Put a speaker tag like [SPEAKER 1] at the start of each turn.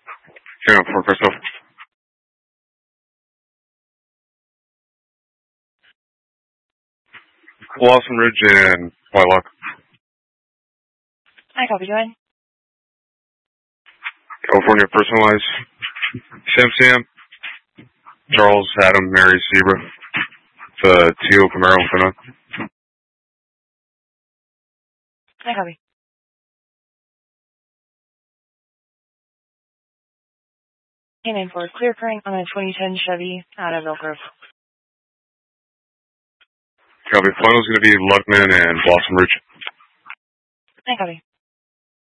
[SPEAKER 1] Yeah, for Crystal. Blossom Ridge and Whitelock.
[SPEAKER 2] I copy, Joanne.
[SPEAKER 1] California Personalized. Sam. Charles, Adam, Mary, Zebra. The Teal Camaro Finna.
[SPEAKER 2] I copy. Canine for clear current on a 2010 Chevy out of Elk Grove.
[SPEAKER 1] Copy. Final's going to be Luckman and Blossom Ridge.
[SPEAKER 2] I copy.